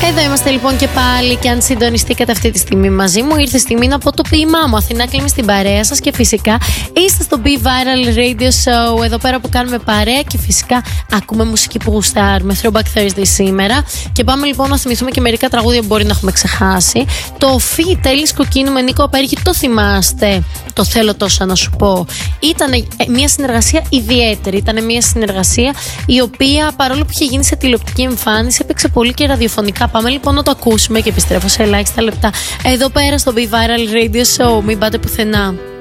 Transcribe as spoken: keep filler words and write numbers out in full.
Εδώ είμαστε λοιπόν και πάλι, και αν συντονιστήκατε αυτή τη στιγμή μαζί μου, ήρθε η στιγμή να πω το ποίημά μου. Αθηνά Κλίμη στην παρέα σας, και φυσικά είστε στο Be Viral Radio Show, εδώ πέρα που κάνουμε παρέα και φυσικά ακούμε μουσική που γουστάρουμε. Throwback Thursday σήμερα. Και πάμε λοιπόν να θυμηθούμε και μερικά τραγούδια που μπορεί να έχουμε ξεχάσει. Το Φι Τέλης Κοκκίνου με Νίκο Απέργη, το θυμάστε? Το θέλω τόσο να σου πω. Ήταν μια συνεργασία ιδιαίτερη. Ήταν μια συνεργασία η οποία, παρόλο που είχε γίνει σε τηλεοπτική εμφάνιση, έπαιξε πολύ και ραδιοφωνικά. Πάμε λοιπόν να το ακούσουμε και επιστρέφω σε ελάχιστα λεπτά εδώ πέρα στο Be Viral Radio Show. Μην πάτε πουθενά.